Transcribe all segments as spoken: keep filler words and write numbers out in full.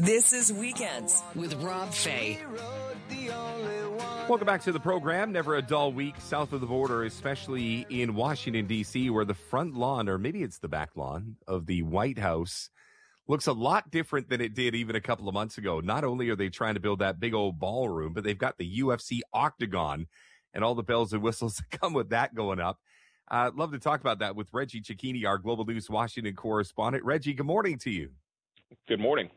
This is Weekends with Rob Fay. Welcome back to the program. Never a dull week south of the border, especially in Washington, D C, where the front lawn, or maybe it's the back lawn, of the White House looks a lot different than it did even a couple of months ago. Not only are they trying to build that big old ballroom, but they've got the U F C octagon and all the bells and whistles that come with that going up. I'd uh, love to talk about that with Reggie Cecchini, our Global News Washington correspondent. Reggie, good morning to you. Good morning.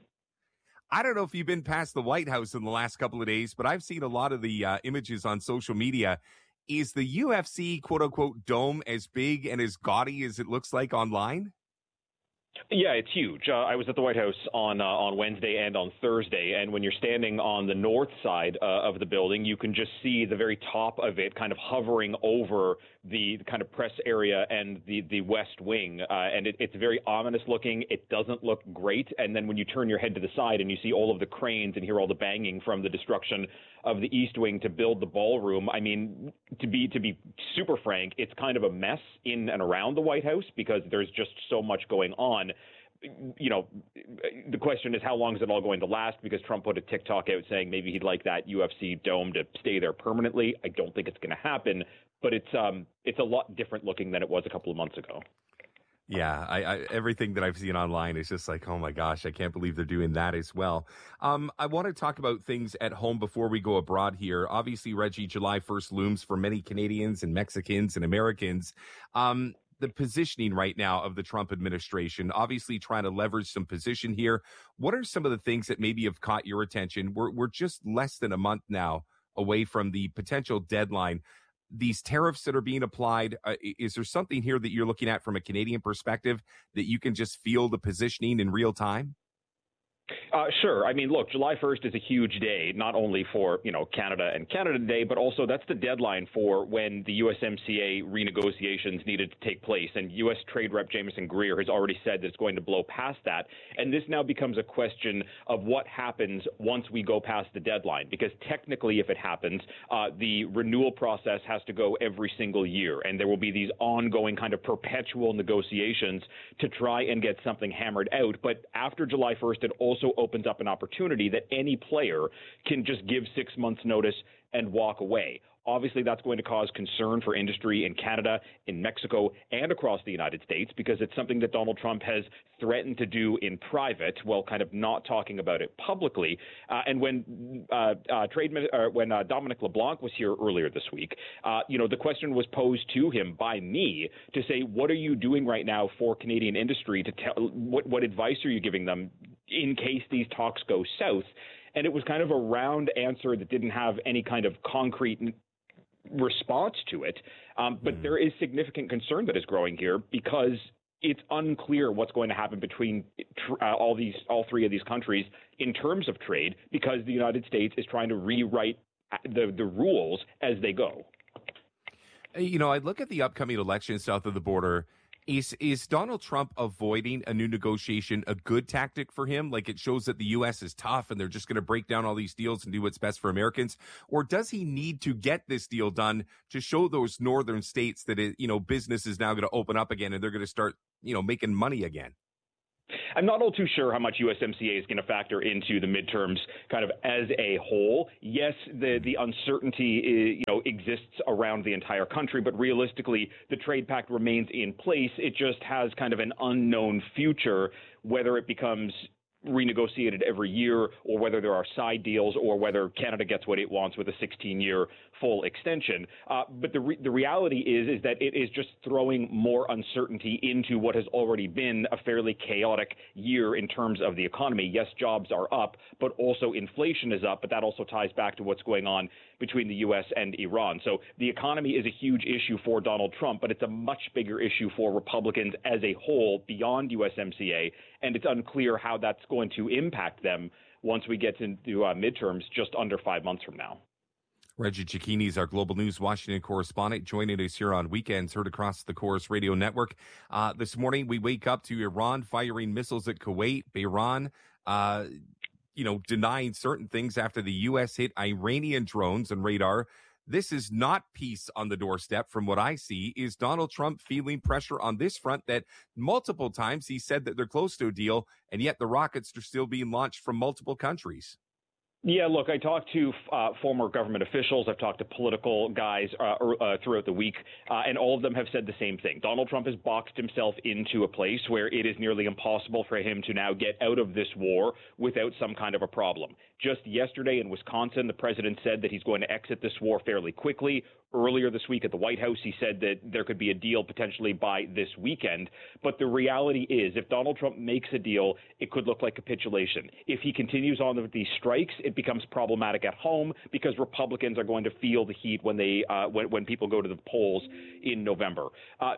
I don't know if you've been past the White House in the last couple of days, but I've seen a lot of the uh, images on social media. Is the U F C quote-unquote dome as big and as gaudy as it looks like online? Yeah, it's huge. Uh, I was at the White House on uh, on Wednesday and on Thursday, and when you're standing on the north side uh, of the building, you can just see the very top of it kind of hovering over the kind of press area and the, the west wing, uh, and it, it's very ominous looking. It doesn't look great, and then when you turn your head to the side and you see all of the cranes and hear all the banging from the destruction of the east wing to build the ballroom, I mean, to be to be super frank, it's kind of a mess in and around the White House because there's just so much going on. You know, the question is, how long is it all going to last? Because Trump put a TikTok out saying maybe he'd like that U F C dome to stay there permanently. I don't think it's going to happen, but it's um it's a lot different looking than it was a couple of months ago. Yeah, I, I, everything that I've seen online is just like, oh my gosh, I can't believe they're doing that as well. Um, I want to talk about things at home before we go abroad here. Obviously, Reggie, July first looms for many Canadians and Mexicans and Americans. Um, the positioning right now of the Trump administration, obviously trying to leverage some position here. What are some of the things that maybe have caught your attention? We're, we're just less than a month now away from the potential deadline. These tariffs that are being applied, uh, is there something here that you're looking at from a Canadian perspective that you can just feel the positioning in real time? Uh, sure. I mean, look, July first is a huge day, not only for, you know, Canada and Canada Day, but also that's the deadline for when the U S M C A renegotiations needed to take place. And U S Trade Rep Jamieson Greer has already said that it's going to blow past that. And this now becomes a question of what happens once we go past the deadline, because technically, if it happens, uh, the renewal process has to go every single year. And there will be these ongoing kind of perpetual negotiations to try and get something hammered out. But after July first, it also opens up an opportunity that any player can just give six months notice and walk away. Obviously, that's going to cause concern for industry in Canada, in Mexico, and across the United States, because it's something that Donald Trump has threatened to do in private while kind of not talking about it publicly. Uh, and when uh, uh, trade, uh, when uh, Dominic LeBlanc was here earlier this week, uh, you know, the question was posed to him by me to say, what are you doing right now for Canadian industry? To tell what, what advice are you giving them in case these talks go south? And it was kind of a round answer that didn't have any kind of concrete response to it. Um, but mm. there is significant concern that is growing here because it's unclear what's going to happen between uh, all these, all three of these countries in terms of trade, because the United States is trying to rewrite the, the rules as they go. You know, I look at the upcoming election south of the border. Is is Donald Trump avoiding a new negotiation a good tactic for him? Like, it shows that the U S is tough and they're just going to break down all these deals and do what's best for Americans? Or does he need to get this deal done to show those northern states that, it, you know, business is now going to open up again and they're going to start, you know, making money again? I'm not all too sure how much U S M C A is going to factor into the midterms kind of as a whole. Yes, the the uncertainty, you know, exists around the entire country, but realistically, the trade pact remains in place. It just has kind of an unknown future, whether it becomes renegotiated every year or whether there are side deals or whether Canada gets what it wants with a sixteen-year full extension. Uh, but the re- the reality is is that it is just throwing more uncertainty into what has already been a fairly chaotic year in terms of the economy. Yes, jobs are up, but also inflation is up, but that also ties back to what's going on between the U S and Iran. So the economy is a huge issue for Donald Trump, but it's a much bigger issue for Republicans as a whole beyond U S M C A, and it's unclear how that's going to impact them once we get into uh, midterms just under five months from now. Reggie Cecchini is our Global News Washington correspondent, joining us here on Weekends, heard across the Corus Radio Network. Uh, this morning, we wake up to Iran firing missiles at Kuwait, Bahrain, uh, you know, denying certain things after the U S hit Iranian drones and radar This is not peace on the doorstep. From what I see, is Donald Trump feeling pressure on this front that multiple times he said that they're close to a deal, and yet the rockets are still being launched from multiple countries. Yeah, look, I talked to uh, former government officials. I've talked to political guys uh, uh, throughout the week, uh, and all of them have said the same thing. Donald Trump has boxed himself into a place where it is nearly impossible for him to now get out of this war without some kind of a problem. Just yesterday in Wisconsin, the president said that he's going to exit this war fairly quickly. Earlier this week at the White House, he said that there could be a deal potentially by this weekend. But the reality is, if Donald Trump makes a deal, it could look like capitulation. If he continues on with these strikes, it becomes problematic at home because Republicans are going to feel the heat when they uh, when, when people go to the polls in November. Uh,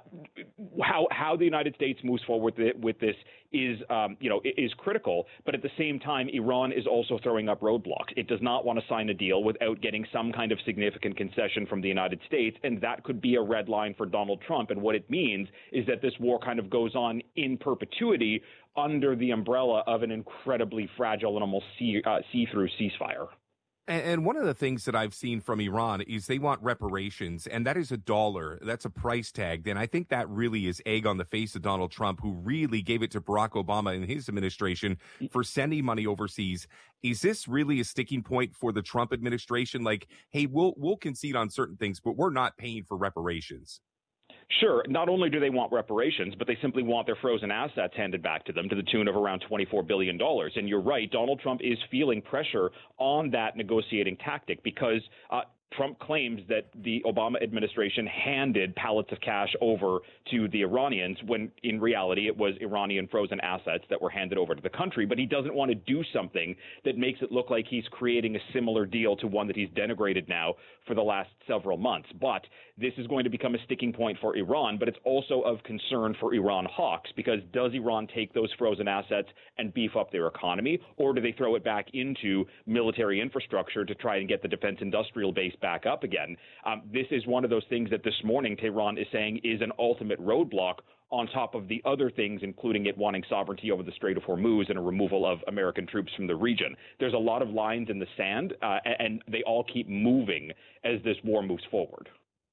how how the United States moves forward with, with this is um, you know is critical, but at the same time, Iran is also throwing up roadblocks. It does not want to sign a deal without getting some kind of significant concession from the United States, and that could be a red line for Donald Trump. And what it means is that this war kind of goes on in perpetuity under the umbrella of an incredibly fragile and almost see, uh, see-through ceasefire. And one of the things that I've seen from Iran is they want reparations, and that is a dollar. That's a price tag. And I think that really is egg on the face of Donald Trump, who really gave it to Barack Obama and his administration for sending money overseas. Is this really a sticking point for the Trump administration? Like, hey, we'll we'll concede on certain things, but we're not paying for reparations. Sure. Not only do they want reparations, but they simply want their frozen assets handed back to them to the tune of around twenty-four billion dollars. And you're right, Donald Trump is feeling pressure on that negotiating tactic because uh, Trump claims that the Obama administration handed pallets of cash over to the Iranians when in reality it was Iranian frozen assets that were handed over to the country. But he doesn't want to do something that makes it look like he's creating a similar deal to one that he's denigrated now for the last several months. But this is going to become a sticking point for Iran, but it's also of concern for Iran hawks, because does Iran take those frozen assets and beef up their economy, or do they throw it back into military infrastructure to try and get the defense industrial base back up again? Um, this is one of those things that this morning Tehran is saying is an ultimate roadblock on top of the other things, including it wanting sovereignty over the Strait of Hormuz and a removal of American troops from the region. There's a lot of lines in the sand, uh, and they all keep moving as this war moves forward.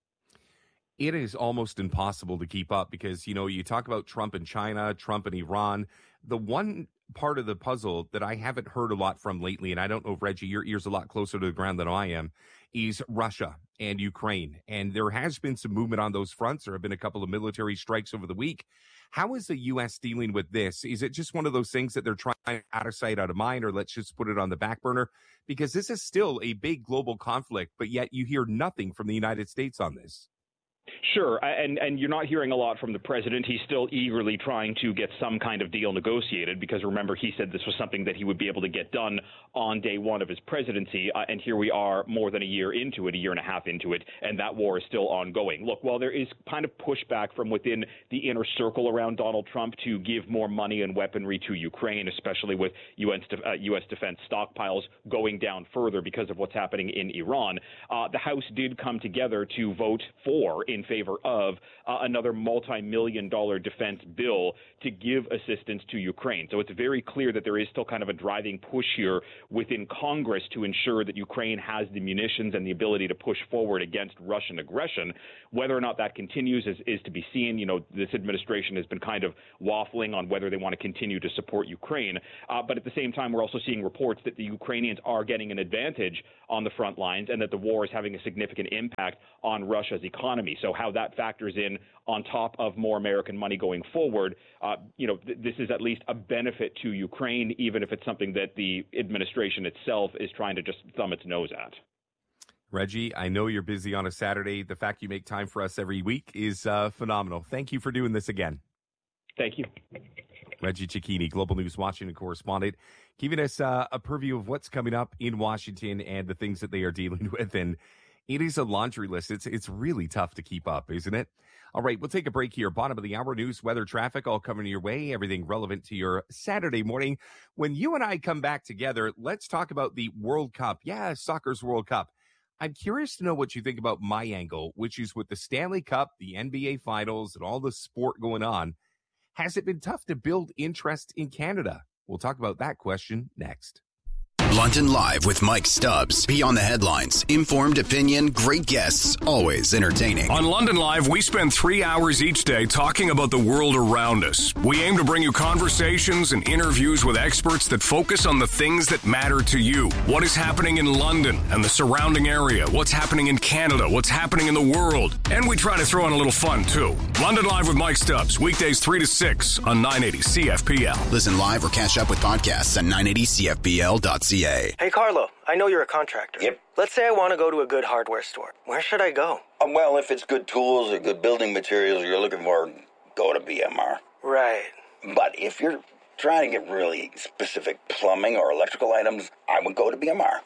It is almost impossible to keep up because, you know, you talk about Trump and China, Trump and Iran. The one part of the puzzle that I haven't heard a lot from lately, and I don't know if, Reggie, your ear's a lot closer to the ground than I am, is Russia and Ukraine. And there has been some movement on those fronts. There have been a couple of military strikes over the week. How is the U S dealing with this? Is it just one of those things that they're trying out of sight, out of mind, or let's just put it on the back burner? Because this is still a big global conflict, but yet you hear nothing from the United States on this. Sure, and and you're not hearing a lot from the president. He's still eagerly trying to get some kind of deal negotiated because, remember, he said this was something that he would be able to get done on day one of his presidency, uh, and here we are more than a year into it, a year and a half into it, and that war is still ongoing. Look, while there is kind of pushback from within the inner circle around Donald Trump to give more money and weaponry to Ukraine, especially with U S, uh, U S defense stockpiles going down further because of what's happening in Iran, uh, the House did come together to vote for in favor of uh, another multi-million dollar defense bill to give assistance to Ukraine. So it's very clear that there is still kind of a driving push here within Congress to ensure that Ukraine has the munitions and the ability to push forward against Russian aggression. Whether or not that continues is, is to be seen. You know, this administration has been kind of waffling on whether they want to continue to support Ukraine. Uh, but at the same time, we're also seeing reports that the Ukrainians are getting an advantage on the front lines and that the war is having a significant impact on Russia's economy. So how that factors in on top of more American money going forward, uh, you know, th- this is at least a benefit to Ukraine, even if it's something that the administration itself is trying to just thumb its nose at. Reggie, I know you're busy on a Saturday. The fact you make time for us every week is uh, phenomenal. Thank you for doing this again. Thank you. Reggie Cecchini, Global News Washington correspondent, giving us uh, a preview of what's coming up in Washington and the things that they are dealing with. And it is a laundry list. It's it's really tough to keep up, isn't it? All right, we'll take a break here. Bottom of the hour, news, weather, traffic, all coming your way. Everything relevant to your Saturday morning. When you and I come back together, let's talk about the World Cup. Yeah, soccer's World Cup. I'm curious to know what you think about my angle, which is with the Stanley Cup, the N B A Finals, and all the sport going on. Has it been tough to build interest in Canada? We'll talk about that question next. London Live with Mike Stubbs. Beyond the headlines, informed opinion, great guests, always entertaining. On London Live, we spend three hours each day talking about the world around us. We aim to bring you conversations and interviews with experts that focus on the things that matter to you. What is happening in London and the surrounding area? What's happening in Canada? What's happening in the world? And we try to throw in a little fun, too. London Live with Mike Stubbs, weekdays three to six on nine eighty C F P L. Listen live or catch up with podcasts at nine eighty C F P L dot C A. Hey, Carlo, I know you're a contractor. Yep. Let's say I want to go to a good hardware store. Where should I go? Um, well, if it's good tools or good building materials you're looking for, go to B M R. Right. But if you're trying to get really specific plumbing or electrical items, I would go to B M R.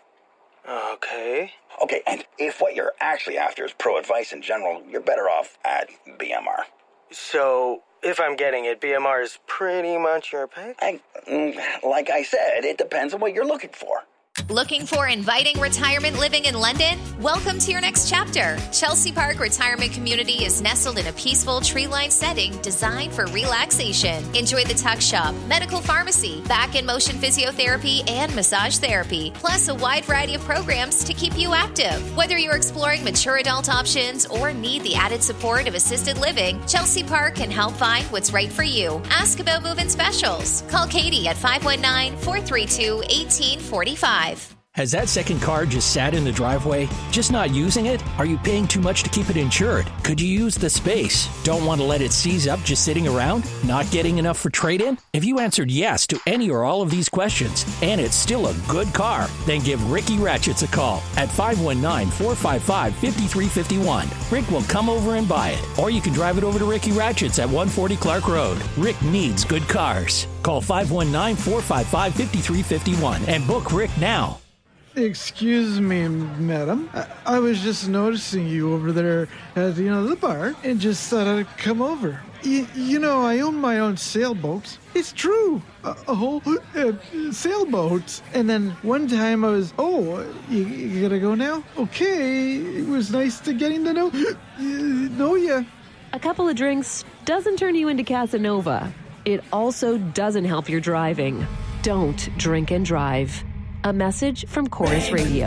Okay. Okay, and if what you're actually after is pro advice in general, you're better off at B M R. So, if I'm getting it, B M R is pretty much your pick? I, like I said, it depends on what you're looking for. Looking for inviting retirement living in London? Welcome to your next chapter. Chelsea Park Retirement Community is nestled in a peaceful tree-lined setting designed for relaxation. Enjoy the tuck shop, medical pharmacy, back and motion physiotherapy, and massage therapy, plus a wide variety of programs to keep you active. Whether you're exploring mature adult options or need the added support of assisted living, Chelsea Park can help find what's right for you. Ask about move-in specials. Call Katie at five one nine, four three two, one eight four five. Has that second car just sat in the driveway? Just not using it? Are you paying too much to keep it insured? Could you use the space? Don't want to let it seize up just sitting around? Not getting enough for trade-in? If you answered yes to any or all of these questions, and it's still a good car, then give Ricky Ratchets a call at five one nine, four five five, five three five one. Rick will come over and buy it. Or you can drive it over to Ricky Ratchets at one forty Clark Road. Rick needs good cars. Call five one nine, four five five, five three five one and book Rick now. Excuse me, madam. I, I was just noticing you over there at, you know, the bar and just thought I'd come over. Y- you know, I own my own sailboat. It's true. A, a whole uh, sailboat. And then one time I was, oh, you, you gotta go now? Okay. It was nice to getting to know, uh, know ya. A couple of drinks doesn't turn you into Casanova. It also doesn't help your driving. Don't drink and drive. A message from Chorus Radio.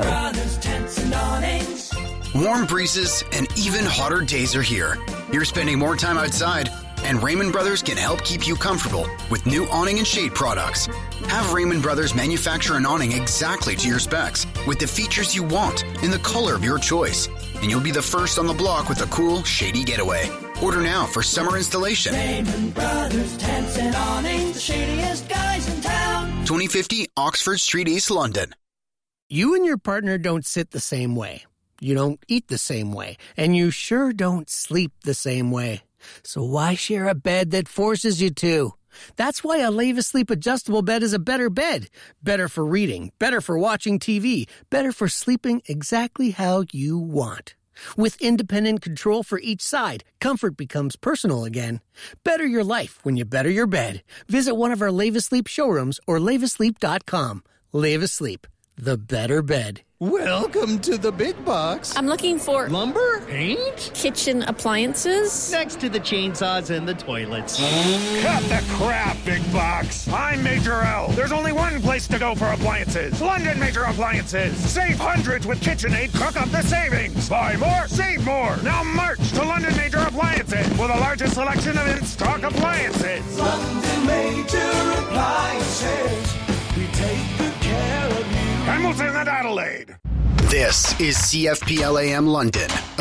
Warm breezes and even hotter days are here. You're spending more time outside, and Raymond Brothers can help keep you comfortable with new awning and shade products. Have Raymond Brothers manufacture an awning exactly to your specs, with the features you want in the color of your choice. And you'll be the first on the block with a cool, shady getaway. Order now for summer installation. Raymond Brothers Tents and Awnings, the shadiest guys in town. twenty fifty Oxford Street, East London. You and your partner don't sit the same way. You don't eat the same way. And you sure don't sleep the same way. So why share a bed that forces you to? That's why a Leva Sleep adjustable bed is a better bed. Better for reading, better for watching T V, better for sleeping exactly how you want. With independent control for each side, comfort becomes personal again. Better your life when you better your bed. Visit one of our Leva Sleep showrooms or leva sleep dot com. Leva Sleep, the better bed. Welcome to the big box. I'm looking for lumber, paint, kitchen appliances. Next to the chainsaws and the toilets. Cut the crap, big box. I'm Major L. There's only one place to go for appliances. London Major Appliances. Save hundreds with KitchenAid. Cook up the savings. Buy more, save more. Now march to London Major Appliances with the largest selection of in-stock appliances. London Major Appliances. We take good care of you. Hamilton and Adelaide. This is C F P L A M London.